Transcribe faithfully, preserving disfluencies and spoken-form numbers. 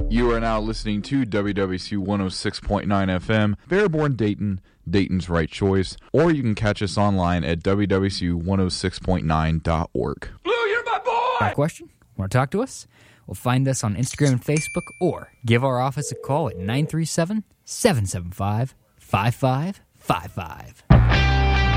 You are now listening to W W C one oh six point nine F M, Fairborn Dayton, Dayton's right choice, or you can catch us online at w w c one oh six point nine dot org. Blue, you're my boy! Got a question? Want to talk to us? Well, find us on Instagram and Facebook, or give our office a call at nine three seven, seven seven five, five five five five.